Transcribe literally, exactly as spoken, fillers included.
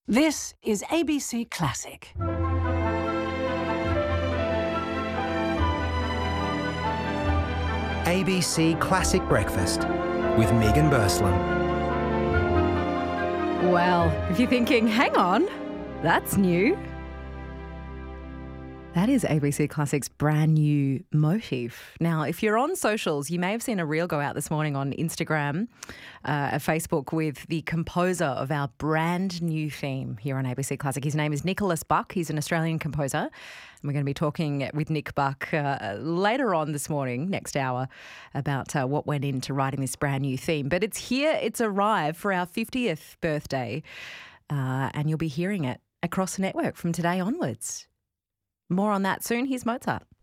This is A B C Classic. A B C Classic Breakfast with Megan Burslam. Well, if you're thinking, hang on, that's new. That is A B C Classic's brand new motif. Now, if you're on socials, you may have seen a reel go out this morning on Instagram, uh, and Facebook with the composer of our brand new theme here on A B C Classic. His name is Nicholas Buck. He's an Australian composer. And we're going to be talking with Nick Buck uh, later on this morning, next hour, about uh, what went into writing this brand new theme. But it's here, it's arrived for our fiftieth birthday, uh, and you'll be hearing it across the network from today onwards. More on that soon. Here's Mozart.